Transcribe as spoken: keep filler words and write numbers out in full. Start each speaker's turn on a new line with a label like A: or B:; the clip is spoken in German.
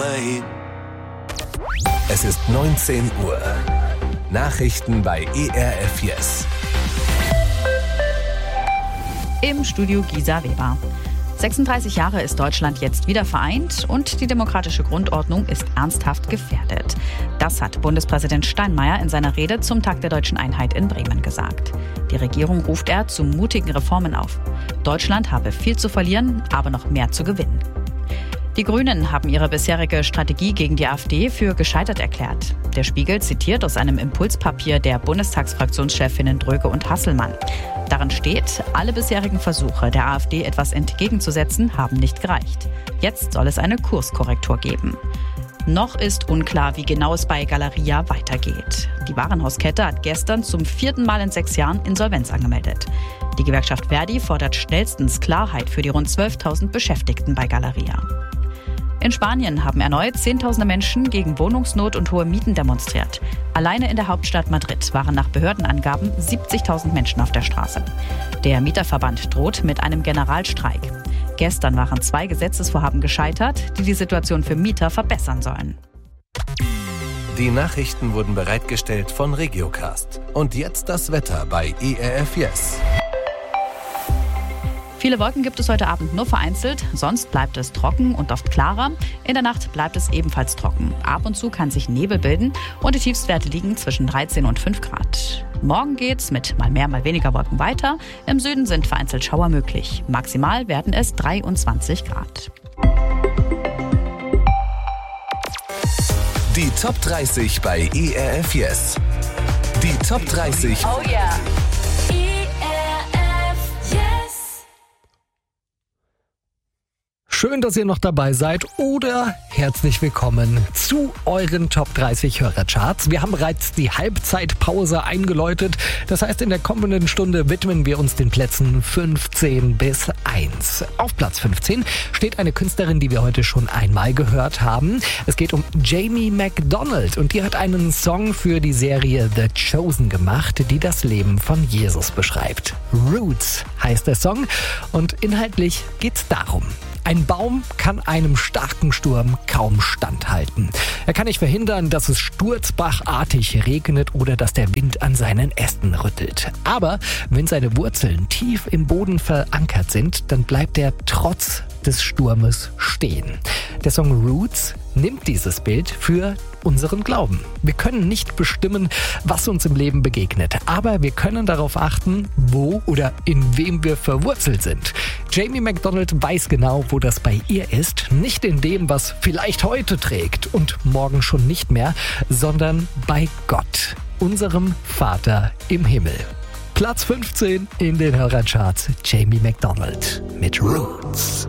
A: Es ist neunzehn Uhr. Nachrichten bei E R F Yes.
B: Im Studio Gisa Weber. sechsunddreißig Jahre ist Deutschland jetzt wieder vereint und die demokratische Grundordnung ist ernsthaft gefährdet. Das hat Bundespräsident Steinmeier in seiner Rede zum Tag der Deutschen Einheit in Bremen gesagt. Die Regierung ruft er zu mutigen Reformen auf. Deutschland habe viel zu verlieren, aber noch mehr zu gewinnen. Die Grünen haben ihre bisherige Strategie gegen die AfD für gescheitert erklärt. Der Spiegel zitiert aus einem Impulspapier der Bundestagsfraktionschefinnen Dröge und Hasselmann. Darin steht, alle bisherigen Versuche, der AfD etwas entgegenzusetzen, haben nicht gereicht. Jetzt soll es eine Kurskorrektur geben. Noch ist unklar, wie genau es bei Galeria weitergeht. Die Warenhauskette hat gestern zum vierten Mal in sechs Jahren Insolvenz angemeldet. Die Gewerkschaft Verdi fordert schnellstens Klarheit für die rund zwölftausend Beschäftigten bei Galeria. In Spanien haben erneut Zehntausende Menschen gegen Wohnungsnot und hohe Mieten demonstriert. Alleine in der Hauptstadt Madrid waren nach Behördenangaben siebzigtausend Menschen auf der Straße. Der Mieterverband droht mit einem Generalstreik. Gestern waren zwei Gesetzesvorhaben gescheitert, die die Situation für Mieter verbessern sollen.
A: Die Nachrichten wurden bereitgestellt von Regiocast. Und jetzt das Wetter bei E R F Yes.
B: Viele Wolken gibt es heute Abend nur vereinzelt, sonst bleibt es trocken und oft klarer. In der Nacht bleibt es ebenfalls trocken. Ab und zu kann sich Nebel bilden und die Tiefstwerte liegen zwischen dreizehn und fünf Grad. Morgen geht's mit mal mehr, mal weniger Wolken weiter. Im Süden sind vereinzelt Schauer möglich. Maximal werden es dreiundzwanzig Grad.
A: Die Top dreißig bei E R F Yes. Die Top dreißig.
B: Oh yeah.
C: Schön, dass ihr noch dabei seid oder herzlich willkommen zu euren Top dreißig Hörercharts. Wir haben bereits die Halbzeitpause eingeläutet. Das heißt, in der kommenden Stunde widmen wir uns den Plätzen fünfzehn bis eins. Auf Platz fünfzehn steht eine Künstlerin, die wir heute schon einmal gehört haben. Es geht um Jamie McDonald und die hat einen Song für die Serie The Chosen gemacht, die das Leben von Jesus beschreibt. Roots heißt der Song und inhaltlich geht's darum: Ein Baum kann einem starken Sturm kaum standhalten. Er kann nicht verhindern, dass es sturzbachartig regnet oder dass der Wind an seinen Ästen rüttelt. Aber wenn seine Wurzeln tief im Boden verankert sind, dann bleibt er trotz des Sturmes stehen. Der Song Roots nimmt dieses Bild für unseren Glauben. Wir können nicht bestimmen, was uns im Leben begegnet, aber wir können darauf achten, wo oder in wem wir verwurzelt sind. Jamie McDonald weiß genau, wo das bei ihr ist. Nicht in dem, was vielleicht heute trägt und morgen schon nicht mehr, sondern bei Gott, unserem Vater im Himmel. Platz fünfzehn in den Hörercharts, Jamie McDonald mit Roots.